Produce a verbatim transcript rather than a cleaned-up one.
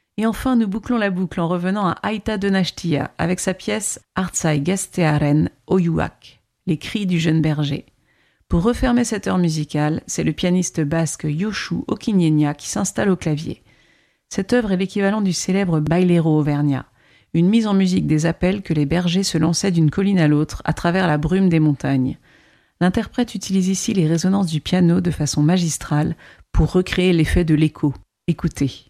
Et enfin, nous bouclons la boucle en revenant à Aita Donastia avec sa pièce Artzai Gaztearen Oihuak, les cris du jeune berger. Pour refermer cette heure musicale, c'est le pianiste basque Yoshua Okiñena qui s'installe au clavier. Cette œuvre est l'équivalent du célèbre Bailero auvergnat, une mise en musique des appels que les bergers se lançaient d'une colline à l'autre à travers la brume des montagnes. L'interprète utilise ici les résonances du piano de façon magistrale pour recréer l'effet de l'écho. Écoutez.